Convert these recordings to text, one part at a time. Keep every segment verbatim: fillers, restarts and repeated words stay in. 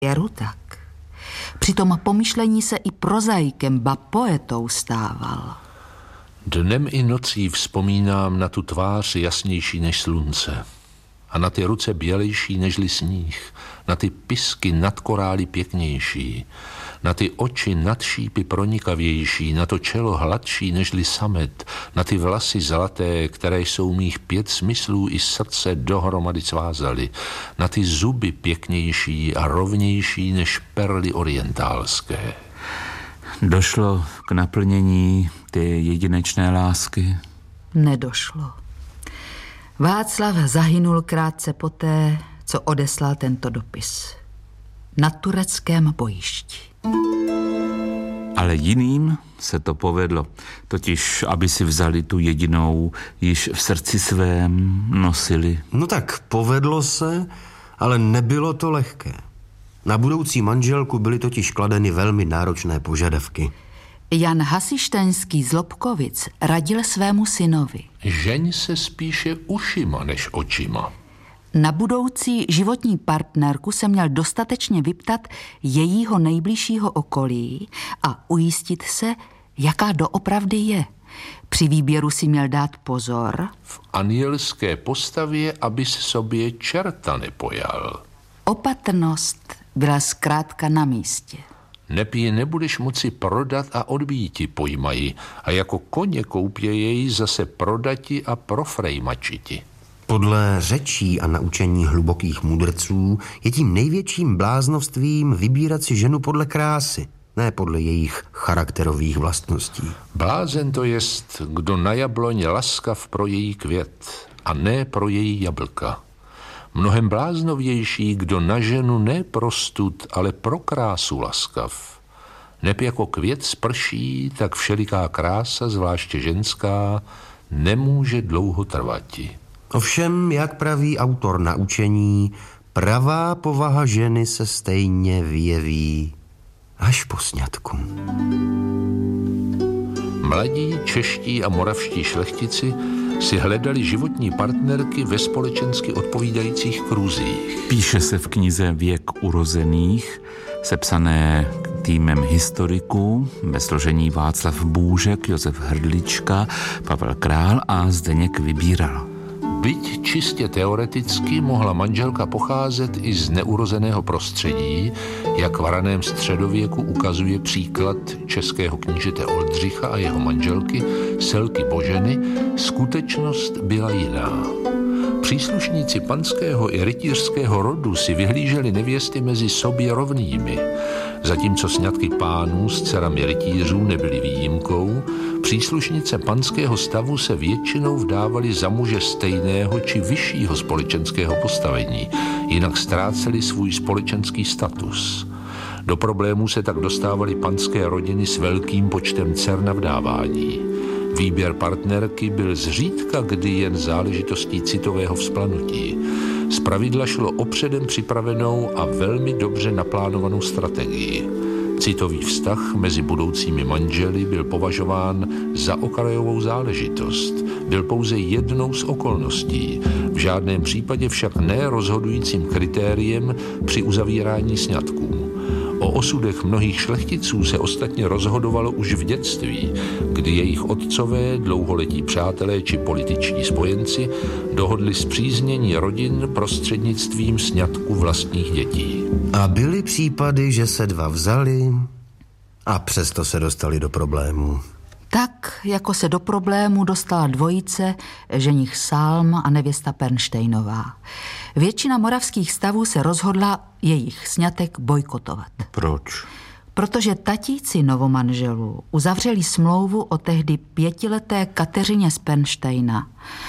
Jeru tak. Přitom pomyšlení se i prozaikem, ba poetou stával. Dnem i nocí vzpomínám na tu tvář jasnější než slunce a na ty ruce bělejší nežli sníh, na ty pisky nad korály pěknější, na ty oči nad šípy pronikavější, na to čelo hladší nežli samet, na ty vlasy zlaté, které jsou mých pět smyslů i srdce dohromady svázaly, na ty zuby pěknější a rovnější než perly orientálské. Došlo k naplnění té jedinečné lásky? Nedošlo. Václav zahynul krátce poté, co odeslal tento dopis. Na tureckém bojišti. Ale jiným se to povedlo. Totiž, aby si vzali tu jedinou, již v srdci svém nosili. No tak povedlo se, ale nebylo to lehké. Na budoucí manželku byly totiž kladeny velmi náročné požadavky. Jan Hasištenský z Lobkovic radil svému synovi. Žeň se spíše ušima než očima. Na budoucí životní partnerku se měl dostatečně vyptat jejího nejbližšího okolí a ujistit se, jaká doopravdy je. Při výběru si měl dát pozor. V anielské postavě, abys sobě čerta nepojal. Opatrnost byla zkrátka na místě. Nepí nebudeš moci prodat a odbíti pojmají a jako koně koupě jej zase prodati a profrejmačiti. Podle řečí a naučení hlubokých mudrců je tím největším bláznovstvím vybírat si ženu podle krásy, ne podle jejich charakterových vlastností. Blázen to jest, kdo na jabloně laskav pro její květ a ne pro její jablka. Mnohem bláznovější, kdo na ženu ne pro stud, ale pro krásu laskav. Neb jako květ sprší, tak všeliká krása, zvláště ženská, nemůže dlouho trvati. Ovšem, jak praví autor naučení, pravá povaha ženy se stejně vyjeví až po sňatku. Mladí čeští a moravští šlechtici si hledali životní partnerky ve společensky odpovídajících kruzích. Píše se v knize Věk urozených, sepsané týmem historiků, ve složení Václav Bůžek, Josef Hrdlička, Pavel Král a Zdeněk Vybíral. Byť čistě teoreticky mohla manželka pocházet i z neurozeného prostředí, jak v raném středověku ukazuje příklad českého knížete Oldřicha a jeho manželky Selky Boženy, skutečnost byla jiná. Příslušníci panského i rytířského rodu si vyhlíželi nevěsty mezi sobě rovnými. Zatímco sňatky pánů s dcerami rytířů nebyly výjimkou, příslušnice panského stavu se většinou vdávaly za muže stejného či vyššího společenského postavení, jinak ztráceli svůj společenský status. Do problémů se tak dostávaly panské rodiny s velkým počtem dcer na vdávání. Výběr partnerky byl zřídka kdy jen záležitostí citového vzplanutí. Zpravidla šlo o předem připravenou a velmi dobře naplánovanou strategii. Citový vztah mezi budoucími manželi byl považován za okrajovou záležitost. Byl pouze jednou z okolností, v žádném případě však ne rozhodujícím kritériem při uzavírání sňatků. O osudech mnohých šlechticů se ostatně rozhodovalo už v dětství, kdy jejich otcové, dlouholetí přátelé či političtí spojenci dohodli spříznění rodin prostřednictvím sňatku vlastních dětí. A byly případy, že se dva vzali a přesto se dostali do problémů. Tak, jako se do problému dostala dvojice ženich Salm a nevěsta Pernštejnová. Většina moravských stavů se rozhodla jejich sňatek bojkotovat. Proč? Protože tatíci novomanželů uzavřeli smlouvu o tehdy pětileté Kateřině z Pernštejna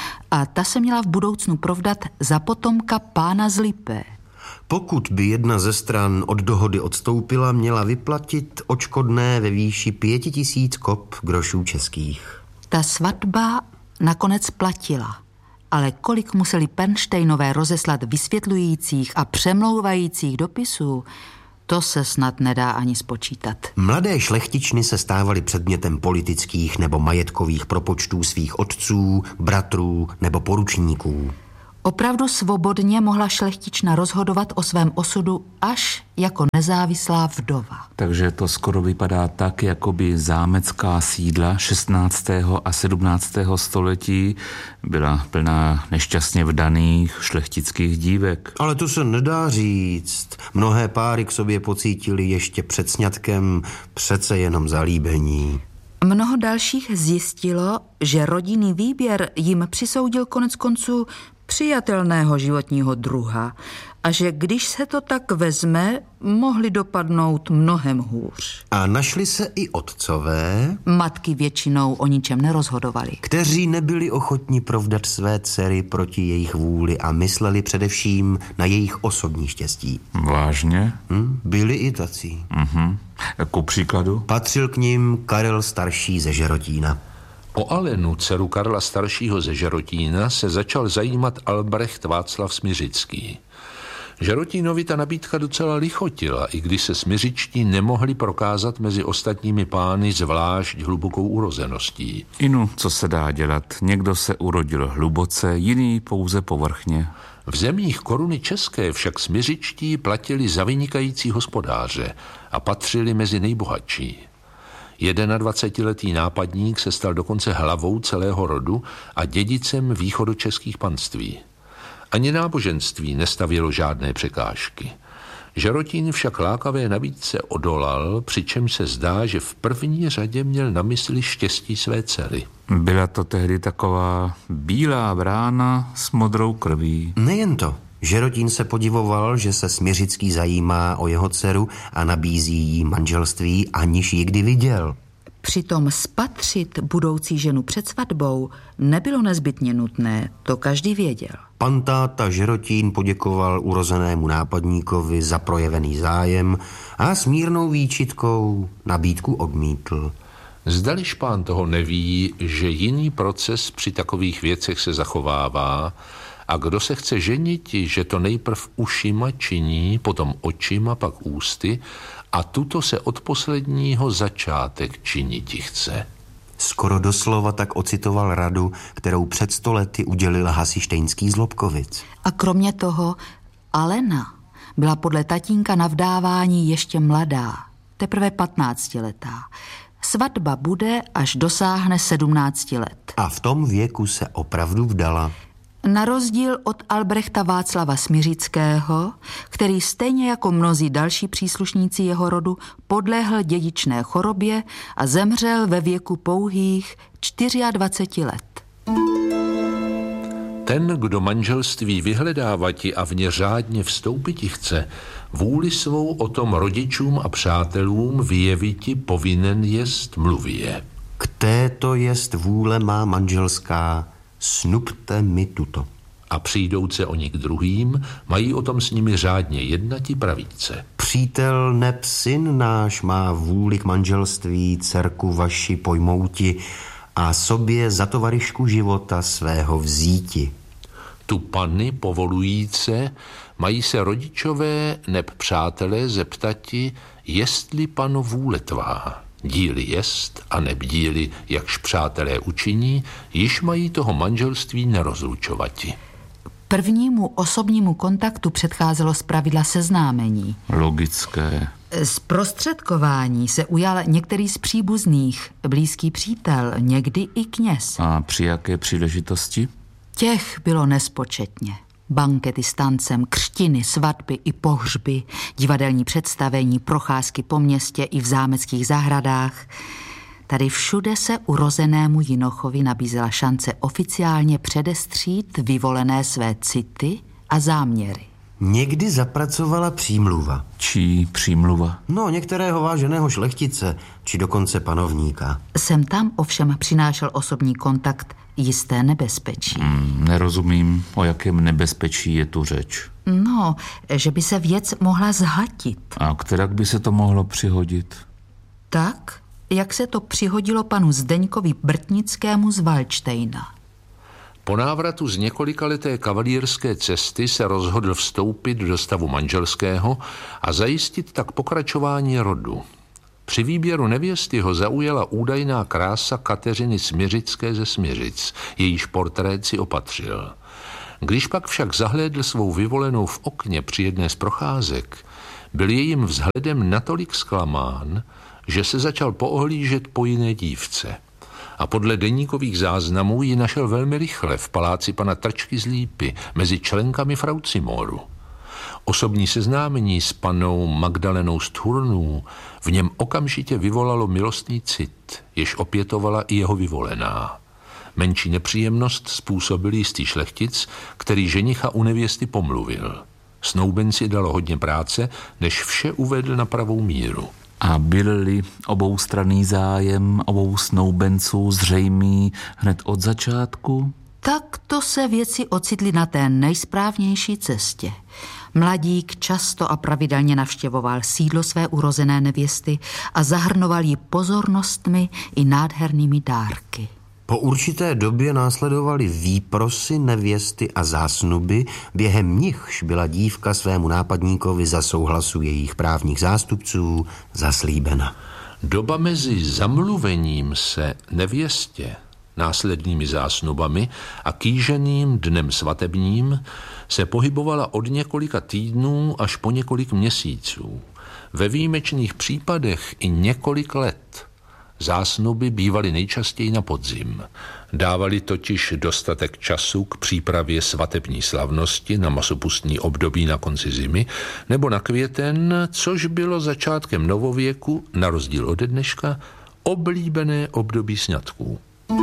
a ta se měla v budoucnu provdat za potomka pána z Lipé. Pokud by jedna ze stran od dohody odstoupila, měla vyplatit odškodné ve výši pěti tisíc kop grošů českých. Ta svatba nakonec platila, ale kolik museli Pernštejnové rozeslat vysvětlujících a přemlouvajících dopisů, to se snad nedá ani spočítat. Mladé šlechtičny se stávaly předmětem politických nebo majetkových propočtů svých otců, bratrů nebo poručníků. Opravdu svobodně mohla šlechtična rozhodovat o svém osudu až jako nezávislá vdova. Takže to skoro vypadá tak, jako by zámecká sídla šestnáctého a sedmnáctého století byla plná nešťastně vdaných šlechtických dívek. Ale to se nedá říct. Mnohé páry k sobě pocítili ještě před sňatkem přece jenom zalíbení. Mnoho dalších zjistilo, že rodinný výběr jim přisoudil konec konců přijatelného životního druha a že když se to tak vezme, mohli dopadnout mnohem hůř. A našli se i otcové, matky většinou o ničem nerozhodovali, kteří nebyli ochotni provdat své dcery proti jejich vůli a mysleli především na jejich osobní štěstí. Vážně? Hm? Byli i tací. Mhm. Ku příkladu? Patřil k nim Karel starší ze Žerotína. O Alenu, dceru Karla staršího ze Žerotína, se začal zajímat Albrecht Václav Smiřický. Žerotínovi ta nabídka docela lichotila, i když se smiřičtí nemohli prokázat mezi ostatními pány zvlášť hlubokou urozeností. Inu, co se dá dělat? Někdo se urodil hluboce, jiný pouze povrchně. V zemích koruny české však smiřičtí platili za vynikající hospodáře a patřili mezi nejbohatší. jednadvacetiletý nápadník se stal dokonce hlavou celého rodu a dědicem východočeských panství. Ani náboženství nestavilo žádné překážky. Žerotín však lákavé nabídce odolal, přičemž se zdá, že v první řadě měl na mysli štěstí své dcery. Byla to tehdy taková bílá vrána s modrou krví. Nejen to. Žerotín se podivoval, že se Smiřický zajímá o jeho dceru a nabízí jí manželství, aniž ji kdy viděl. Přitom spatřit budoucí ženu před svatbou nebylo nezbytně nutné, to každý věděl. Pan táta Žerotín poděkoval urozenému nápadníkovi za projevený zájem a s mírnou výčitkou nabídku odmítl. Zdališ pán toho neví, že jiný proces při takových věcech se zachovává a kdo se chce ženiti, že to nejprv ušima činí, potom očima, pak ústy a tuto se od posledního začátek činiti chce. Skoro doslova tak ocitoval radu, kterou před sto lety udělil hasištejnský z Lobkovic. A kromě toho Alena byla podle tatínka na vdávání ještě mladá, teprve patnáctiletá. Svatba bude, až dosáhne sedmnácti let. A v tom věku se opravdu vdala. Na rozdíl od Albrechta Václava Smiřického, který stejně jako mnozí další příslušníci jeho rodu podlehl dědičné chorobě a zemřel ve věku pouhých dvaceti čtyř let. Ten, kdo manželství vyhledávati a v ně řádně vstoupiti chce, vůli svou o tom rodičům a přátelům vyjeviti povinen jest mluvě. K této jest vůle má manželská, snubte mi tuto. A přijdouce oni k druhým, mají o tom s nimi řádně jednati pravíce. Přítel neb syn náš má vůli k manželství, dcerku vaši pojmouti a sobě za tovarišku života svého vzíti. Tu panny povolujíce mají se rodičové neb přátelé zeptati, jestli pano vůle tvá. Díli jest a neb díli, jakž přátelé učiní, již mají toho manželství nerozlučovati. Prvnímu osobnímu kontaktu předcházelo zpravidla seznámení. Logické. Zprostředkování se ujal některý z příbuzných, blízký přítel, někdy i kněz. A při jaké příležitosti? Těch bylo nespočetně. Bankety s tancem, křtiny, svatby i pohřby, divadelní představení, procházky po městě i v zámeckých zahradách. Tady všude se urozenému Jinochovi nabízela šance oficiálně předestřít vyvolené své city a záměry. Někdy zapracovala přímluva. Čí přímluva? No, některého váženého šlechtice, či dokonce panovníka. Sem tam ovšem přinášel osobní kontakt jisté nebezpečí. Hmm, nerozumím, o jakém nebezpečí je tu řeč. No, že by se věc mohla zhatit. A kterak by se to mohlo přihodit? Tak, jak se to přihodilo panu Zdeňkovi Brtnickému z Valdštejna. Po návratu z několikaleté kavalírské cesty se rozhodl vstoupit do stavu manželského a zajistit tak pokračování rodu. Při výběru nevěsty ho zaujala údajná krása Kateřiny Smiřické ze Smiřic, jejíž portrét si opatřil. Když pak však zahlédl svou vyvolenou v okně při jedné z procházek, byl jejím vzhledem natolik zklamán, že se začal poohlížet po jiné dívce. A podle deníkových záznamů ji našel velmi rychle v paláci pana Trčky z Lípy mezi členkami Fraucimoru. Osobní seznámení s panou Magdalenou z Thurnů v něm okamžitě vyvolalo milostný cit, jež opětovala i jeho vyvolená. Menší nepříjemnost způsobil jistý šlechtic, který ženicha u nevěsty pomluvil. Snoubenci dalo hodně práce, než vše uvedl na pravou míru. A byl-li oboustranný zájem obou snoubenců zřejmý hned od začátku? Tak to se věci ocitly na té nejsprávnější cestě. Mladík často a pravidelně navštěvoval sídlo své urozené nevěsty a zahrnoval ji pozornostmi i nádhernými dárky. Po určité době následovaly výprosy nevěsty a zásnuby, během nichž byla dívka svému nápadníkovi za souhlasu jejich právních zástupců zaslíbena. Doba mezi zamluvením se nevěstě, následnými zásnubami a kýženým dnem svatebním se pohybovala od několika týdnů až po několik měsíců. Ve výjimečných případech i několik let. Zásnuby bývaly nejčastěji na podzim. Dávali totiž dostatek času k přípravě svatební slavnosti na masopustní období na konci zimy nebo na květen, což bylo začátkem novověku, na rozdíl ode dneška, oblíbené období sňatků.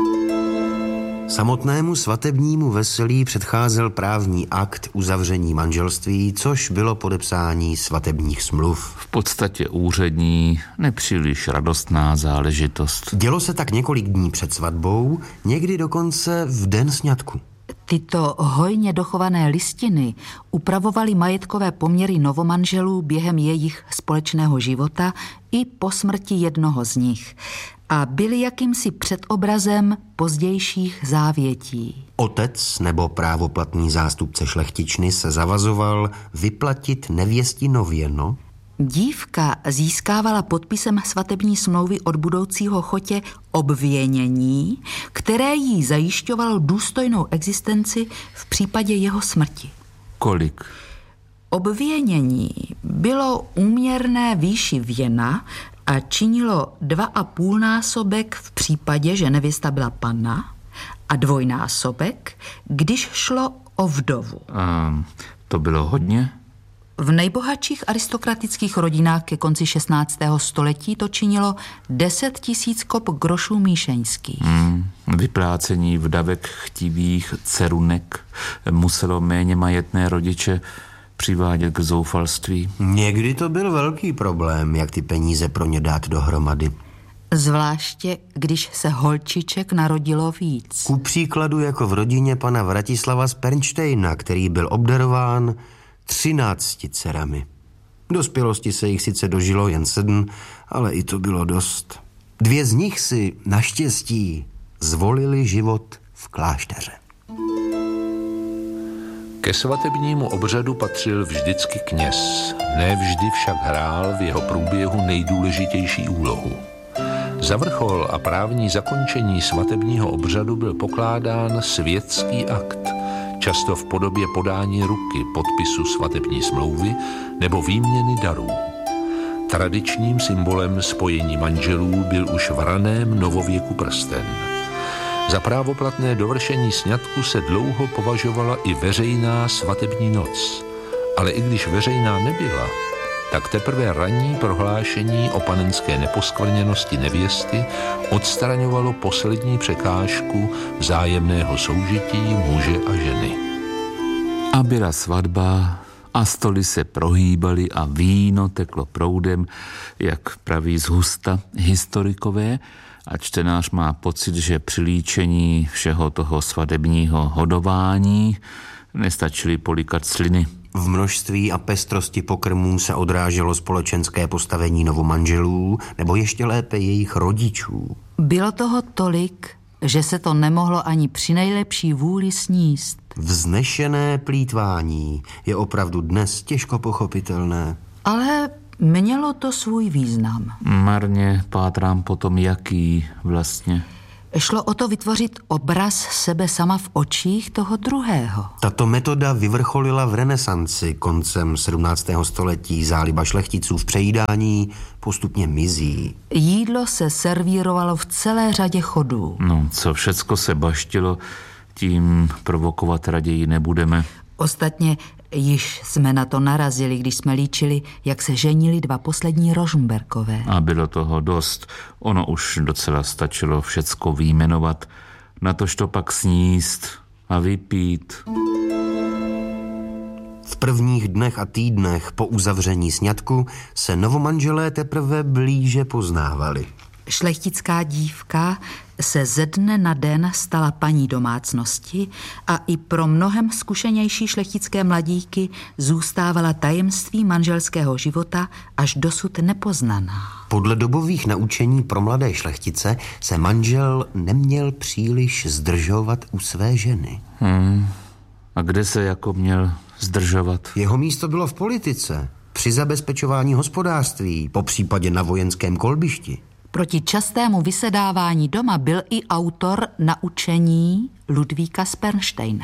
Samotnému svatebnímu veselí předcházel právní akt uzavření manželství, což bylo podepsání svatebních smluv. V podstatě úřední, nepříliš radostná záležitost. Dělo se tak několik dní před svatbou, někdy dokonce v den sňatku. Tyto hojně dochované listiny upravovaly majetkové poměry novomanželů během jejich společného života i po smrti jednoho z nich a byly jakýmsi předobrazem pozdějších závětí. Otec nebo právoplatný zástupce šlechtičny se zavazoval vyplatit nevěstino věno. Dívka získávala podpisem svatební smlouvy od budoucího chotě obvěnění, které jí zajišťovalo důstojnou existenci v případě jeho smrti. Kolik? Obvěnění bylo úměrné výši věna a činilo dva a půl násobek v případě, že nevěsta byla panna, a dvojnásobek, když šlo o vdovu. A to bylo hodně? V nejbohatších aristokratických rodinách ke konci šestnáctého století to činilo deset tisíc kop grošů míšeňských. Hmm, vyplácení vdavek chtivých dcerunek muselo méně majetné rodiče přivádět k zoufalství. Někdy to byl velký problém, jak ty peníze pro ně dát dohromady. Zvláště, když se holčiček narodilo víc. Ku příkladu jako v rodině pana Vratislava z Pernštejna, který byl obdarován třinácti dcerami. Dospělosti se jich sice dožilo jen sedm, ale i to bylo dost. Dvě z nich si naštěstí zvolili život v klášteře. Ke svatebnímu obřadu patřil vždycky kněz, ne vždy však hrál v jeho průběhu nejdůležitější úlohu. Za vrchol a právní zakončení svatebního obřadu byl pokládán světský akt, často v podobě podání ruky, podpisu svatební smlouvy nebo výměny darů. Tradičním symbolem spojení manželů byl už v raném novověku prsten. Za právoplatné dovršení sňatku se dlouho považovala i veřejná svatební noc, ale i když veřejná nebyla, tak teprve ranní prohlášení o panenské neposkvrněnosti nevěsty odstraňovalo poslední překážku vzájemného soužití muže a ženy. A byla svatba a stoly se prohýbaly a víno teklo proudem, jak praví zhusta historikové, a čtenář má pocit, že při líčení všeho toho svatebního hodování nestačily polikat sliny. V množství a pestrosti pokrmů se odráželo společenské postavení novomanželů, nebo ještě lépe jejich rodičů. Bylo toho tolik, že se to nemohlo ani při nejlepší vůli sníst. Vznešené plýtvání je opravdu dnes těžko pochopitelné. Ale mělo to svůj význam. Marně pátrám potom, jaký vlastně. Šlo o to vytvořit obraz sebe sama v očích toho druhého. Tato metoda vyvrcholila v renesanci koncem sedmnáctého století. Záliba šlechticů v přejídání postupně mizí. Jídlo se servírovalo v celé řadě chodů. No, co všecko se baštilo, tím provokovat raději nebudeme. Ostatně již jsme na to narazili, když jsme líčili, jak se ženili dva poslední Rožmberkové. A bylo toho dost. Ono už docela stačilo všecko vyjmenovat, natož to pak sníst a vypít. V prvních dnech a týdnech po uzavření sňatku se novomanželé teprve blíže poznávali. Šlechtická dívka se ze dne na den stala paní domácnosti a i pro mnohem zkušenější šlechtické mladíky zůstávala tajemství manželského života až dosud nepoznaná. Podle dobových naučení pro mladé šlechtice se manžel neměl příliš zdržovat u své ženy. Hmm. A kde se jako měl zdržovat? Jeho místo bylo v politice, při zabezpečování hospodářství, po případě na vojenském kolbišti. Proti častému vysedávání doma byl i autor naučení Ludvíka z Pernštejna.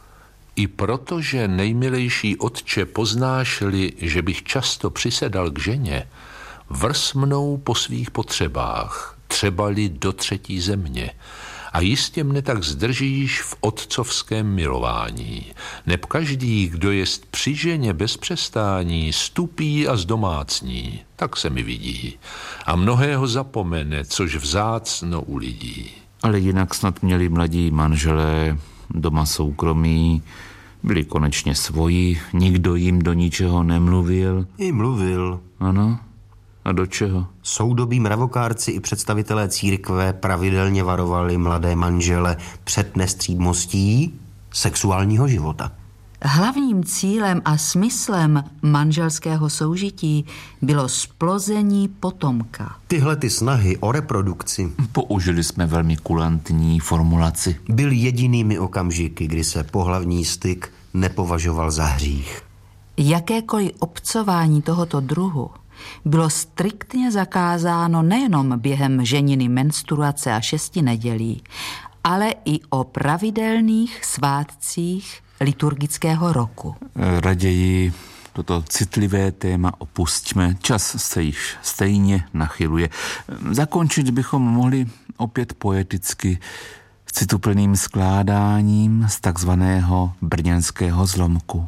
I protože nejmilejší otče poznášeli, že bych často přisedal k ženě, vrz mnou po svých potřebách, třebali do třetí země, a jistě mne tak zdržíš v otcovském milování. Neb každý, kdo jest při ženě bez přestání, stupí a zdomácní, tak se mi vidí. A mnohého zapomene, což vzácno u lidí. Ale jinak snad měli mladí manželé doma soukromí, byli konečně svoji, nikdo jim do ničeho nemluvil. I mluvil. Ano. A do čeho? Soudobí mravokárci i představitelé církve pravidelně varovali mladé manžele před nestřídmostí sexuálního života. Hlavním cílem a smyslem manželského soužití bylo splození potomka. Tyhle ty snahy o reprodukci použili jsme velmi kulantní formulaci. Byly jedinými okamžiky, kdy se pohlavní styk nepovažoval za hřích. Jakékoliv obcování tohoto druhu bylo striktně zakázáno nejenom během ženiny menstruace a šesti nedělí, ale i o pravidelných svátcích liturgického roku. Raději toto citlivé téma opustíme. Čas se již stejně nachyluje. Zakončit bychom mohli opět poeticky s cituplným skládáním z takzvaného brněnského zlomku.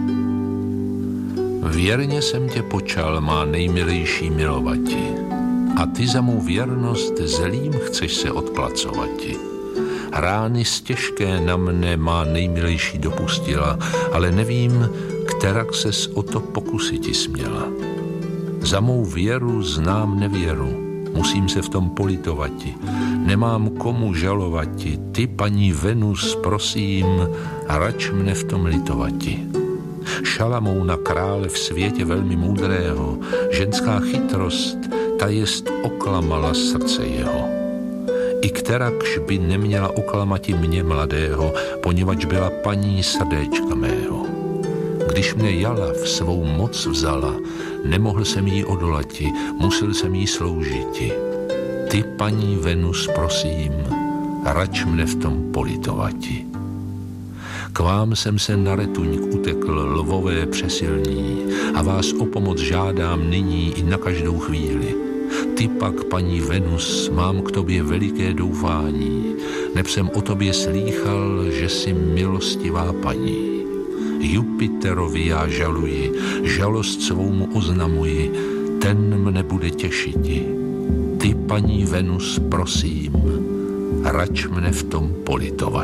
Věrně jsem tě počal, má nejmilejší milovati, a ty za mou věrnost zelím chceš se odplacovati. Rány stěžké na mne má nejmilejší dopustila, ale nevím, kterak ses o to pokusiti směla. Za mou věru znám nevěru, musím se v tom politovati. Nemám komu žalovati, ty, paní Venus, prosím, rač mne v tom litovati. Šalamouna krále v světě velmi moudrého, ženská chytrost, ta jest oklamala srdce jeho. I kterakž by neměla oklamati mě mladého, poněvadž byla paní srdéčka mého. Když mne jala v svou moc vzala, nemohl jsem jí odolati, musel jsem jí sloužiti. Ty, paní Venus, prosím, rač mne v tom politovati. K vám jsem se na Retuňk utekl, lvové přesilní, a vás o pomoc žádám nyní i na každou chvíli. Ty pak, paní Venus, mám k tobě veliké doufání, neb jsem o tobě slýchal, že jsi milostivá paní. Jupiterovi já žaluji, žalost svou mu oznamuji, ten mne bude těšiti. Ty, paní Venus, prosím, rač mne v tom politovat.